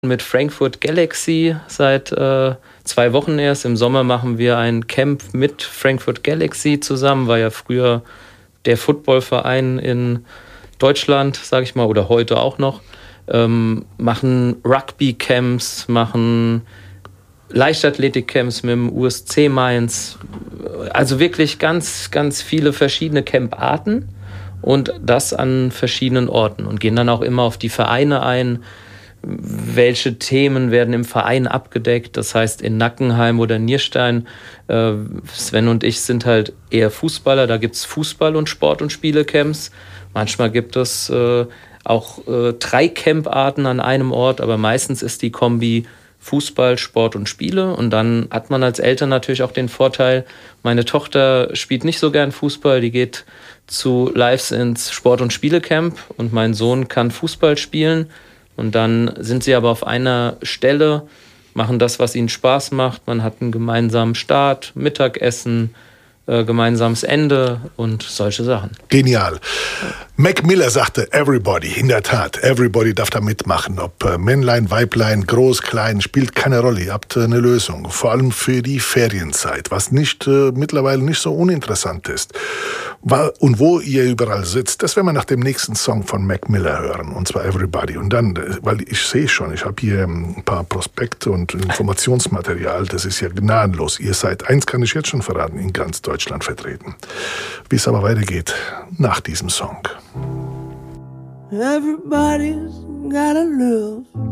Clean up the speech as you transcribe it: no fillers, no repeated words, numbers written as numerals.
mit Frankfurt Galaxy seit 2 Wochen erst. Im Sommer machen wir ein Camp mit Frankfurt Galaxy zusammen. War ja früher der Footballverein in Deutschland, sage ich mal, oder heute auch noch. Machen Rugby-Camps, machen Leichtathletik-Camps mit dem USC Mainz. Also wirklich ganz, ganz viele verschiedene Camparten und das an verschiedenen Orten und gehen dann auch immer auf die Vereine ein. Welche Themen werden im Verein abgedeckt? Das heißt, in Nackenheim oder Nierstein, Sven und ich sind halt eher Fußballer. Da gibt es Fußball- und Sport- und Spielecamps. Manchmal gibt es auch 3 Camparten an einem Ort, aber meistens ist die Kombi Fußball, Sport und Spiele. Und dann hat man als Eltern natürlich auch den Vorteil, meine Tochter spielt nicht so gern Fußball, die geht zu Lives ins Sport- und Spielecamp und mein Sohn kann Fußball spielen. Und dann sind sie aber auf einer Stelle, machen das, was ihnen Spaß macht. Man hat einen gemeinsamen Start, Mittagessen, gemeinsames Ende und solche Sachen. Genial. Mac Miller sagte, everybody, in der Tat, everybody darf da mitmachen. Ob Männlein, Weiblein, groß, klein, spielt keine Rolle. Ihr habt eine Lösung, vor allem für die Ferienzeit, was nicht mittlerweile nicht so uninteressant ist. Und wo ihr überall sitzt, das werden wir nach dem nächsten Song von Mac Miller hören, und zwar Everybody. Und dann, weil ich sehe schon, ich habe hier ein paar Prospekte und Informationsmaterial, das ist ja gnadenlos. Ihr seid, eins kann ich jetzt schon verraten, in ganz Deutschland vertreten. Wie es aber weitergeht, nach diesem Song. Everybody's got a love